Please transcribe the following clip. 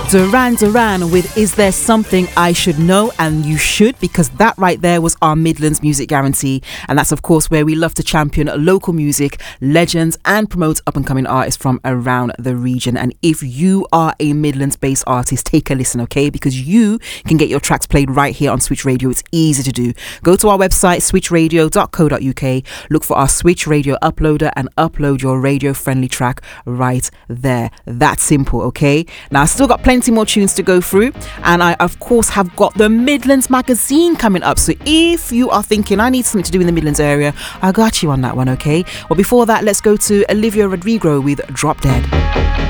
Duran Duran with Is There Something I Should Know? And you should, because that right there was our Midlands Music Guarantee. And that's, of course, where we love to champion local music, legends, and promote up-and-coming artists from around the region. And if you are a Midlands-based artist, take a listen, okay? Because you can get your tracks played right here on Switch Radio. It's easy to do. Go to our website, switchradio.co.uk, look for our Switch Radio uploader and upload your radio-friendly track right there. That's simple, okay? Now, I still got plenty more tunes to go through, and I of course have got the Midlands magazine coming up. So if you are thinking I need something to do in the Midlands area, I got you on that one, okay? Well, before that, let's go to Olivia Rodrigo with Drop Dead.